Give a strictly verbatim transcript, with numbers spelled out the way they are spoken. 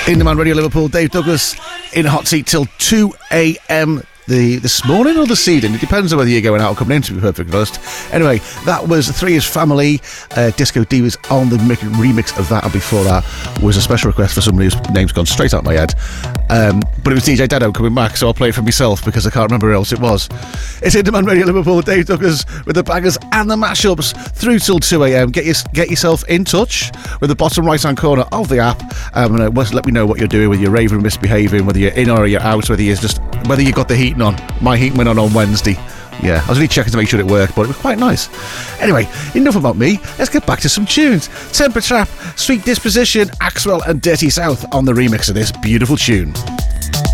In the Man Radio Liverpool, Dave Douglas in a hot seat till two a.m. The, this morning or this evening. It depends on whether you're going out or coming in, to be perfectly honest. Anyway, that was Three is Family, uh, Disco Divas on the mic- remix of that, and before that was a special request for somebody whose name's gone straight out my head. Um, but it was D J Dado coming back, so I'll play it for myself because I can't remember who else it was. It's In the Man Radio Liverpool, Dave Douglas with the bangers and the mashups through till two a.m. Get, your, get yourself in touch with the bottom right hand corner of the app. Um, and uh, let me know what you're doing, whether you're raving, misbehaving, whether you're in or you're out, whether you're just whether you got the heating on. My heating went on on Wednesday. Yeah, I was really checking to make sure it worked, but it was quite nice. Anyway, enough about me. Let's get back to some tunes. Temper Trap, Sweet Disposition, Axwell and Dirty South on the remix of this beautiful tune.